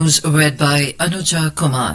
News read by Anuja Kumar.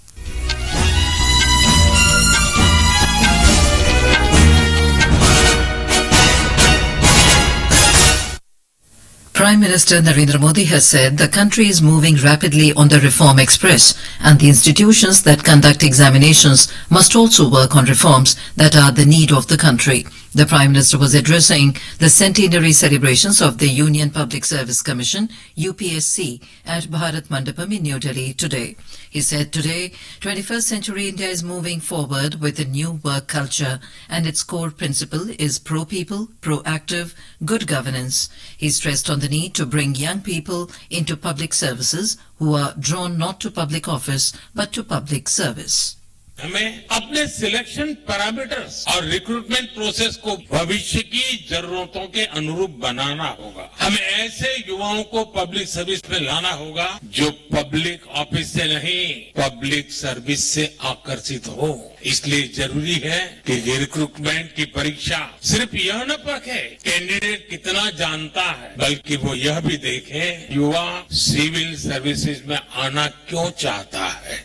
Prime Minister Narendra Modi has said the country is moving rapidly on the reform express and the institutions that conduct examinations must also work on reforms that are the need of the country. The Prime Minister was addressing the centenary celebrations of the Union Public Service Commission, UPSC, at Bharat Mandapam in New Delhi today. He said today, 21st century India is moving forward with a new work culture and its core principle is pro-people, proactive, good governance. He stressed on the need to bring young people into public services who are drawn not to public office but to public service. हमें अपने selection parameters और recruitment process को भविष्य की जरूरतों के अनुरूप बनाना होगा। हमें ऐसे युवाओं को पब्लिक सर्विस में लाना होगा जो पब्लिक ऑफिस से नहीं पब्लिक सर्विस से आकर्षित हो। इसलिए जरूरी है कि ये रिक्रूटमेंट की परीक्षा सिर्फ यह न परखे कैंडिडेट कितना जानता है, बल्कि वो यह भी देखे युवा सिविल सर्विसेज में आना क्यों चाहता है।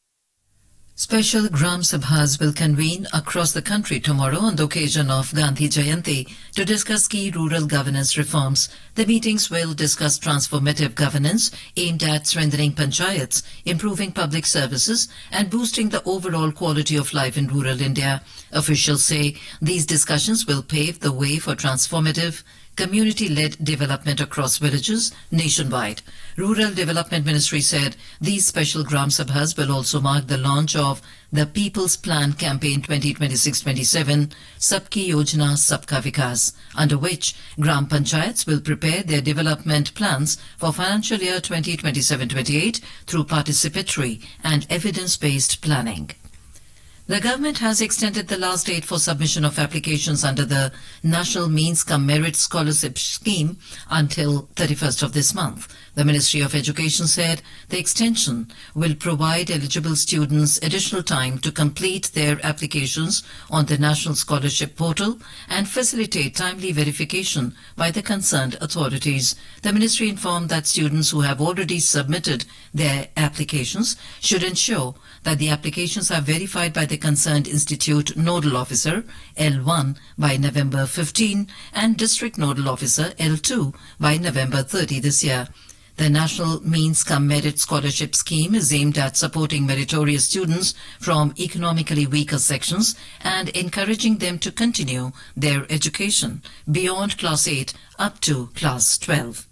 Special Gram Sabhas will convene across the country tomorrow on the occasion of Gandhi Jayanti to discuss key rural governance reforms. The meetings will discuss transformative governance aimed at strengthening panchayats, improving public services and boosting the overall quality of life in rural India. Officials say these discussions will pave the way for transformative community-led development across villages nationwide. Rural Development Ministry said these special Gram Sabhas will also mark the launch of the People's Plan Campaign 2026-27, Sabki Yojana Sabka Vikas, under which Gram Panchayats will prepare their development plans for financial year 2027-28 through participatory and evidence-based planning. The government has extended the last date for submission of applications under the National Means-cum-Merit Scholarship Scheme until 31st of this month. The Ministry of Education said the extension will provide eligible students additional time to complete their applications on the National Scholarship Portal and facilitate timely verification by the concerned authorities. The Ministry informed that students who have already submitted their applications should ensure that the applications are verified by the concerned Institute Nodal Officer L1 by November 15 and District Nodal Officer L2 by November 30 this year. The National Means-cum-Merit Scholarship Scheme is aimed at supporting meritorious students from economically weaker sections and encouraging them to continue their education beyond Class 8 up to Class 12.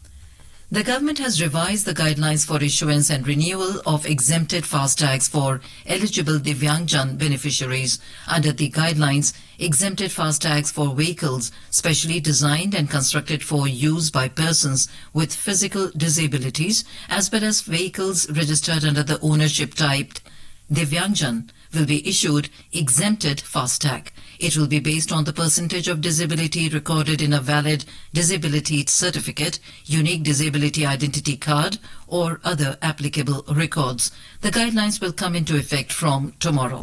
The government has revised the guidelines for issuance and renewal of exempted FASTags for eligible Divyangjan beneficiaries. Under the guidelines, exempted FASTags for vehicles specially designed and constructed for use by persons with physical disabilities as well as vehicles registered under the ownership type Divyangjan will be issued exempted FASTag. It will be based on the percentage of disability recorded in a valid disability certificate, unique disability identity card or other applicable records. The guidelines will come into effect from tomorrow.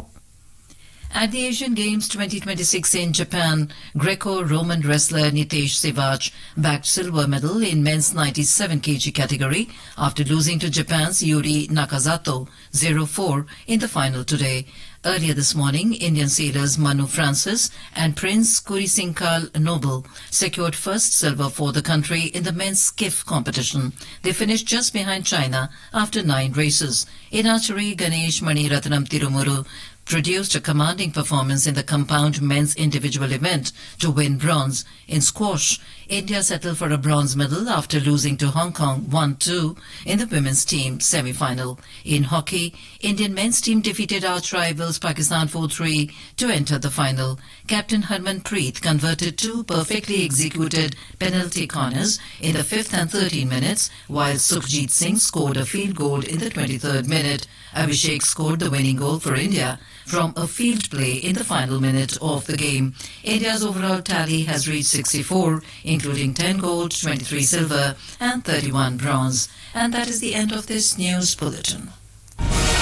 At the Asian Games 2026 in Japan, Greco-Roman wrestler Nitesh Sivach bagged silver medal in men's 97 kg category after losing to Japan's Yuri Nakazato 0-4 in the final today. Earlier this morning, Indian sailors Manu Francis and Prince Kurisinkal Noble secured first silver for the country in the men's skiff competition. They finished just behind China after 9 races. In archery, Ganesh Maniratnam Tirumuru produced a commanding performance in the compound men's individual event to win bronze. In squash, India settled for a bronze medal after losing to Hong Kong 1-2 in the women's team semi-final. In hockey, Indian men's team defeated arch rivals Pakistan 4-3 to enter the final. Captain Harmanpreet converted 2 perfectly executed penalty corners in the 5th and 13th minutes, while Sukhjit Singh scored a field goal in the 23rd minute. Abhishek scored the winning goal for India from a field play in the final minute of the game. India's overall tally has reached 64, including 10 gold, 23 silver and 31 bronze. And that is the end of this news bulletin.